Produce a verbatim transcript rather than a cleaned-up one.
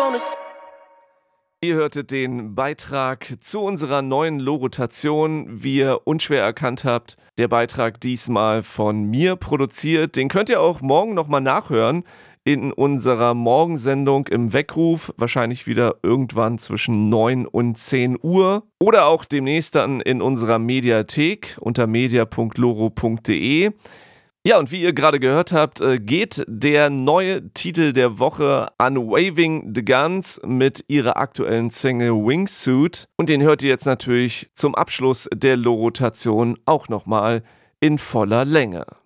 Ihr hörtet den Beitrag zu unserer neuen Low-Rotation, wie ihr unschwer erkannt habt. Der Beitrag diesmal von mir produziert. Den könnt ihr auch morgen nochmal nachhören in unserer Morgensendung im Weckruf. Wahrscheinlich wieder irgendwann zwischen neun und zehn Uhr. Oder auch demnächst dann in unserer Mediathek unter media punkt loro punkt de. Ja, und wie ihr gerade gehört habt, geht der neue Titel der Woche an Waving the Guns mit ihrer aktuellen Single Wingsuit. Und den hört ihr jetzt natürlich zum Abschluss der Low-Rotation auch nochmal in voller Länge.